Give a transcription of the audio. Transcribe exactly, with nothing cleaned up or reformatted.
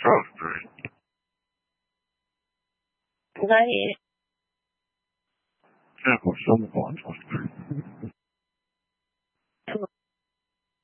Trust 何？ 結構しょんぼんとしてる。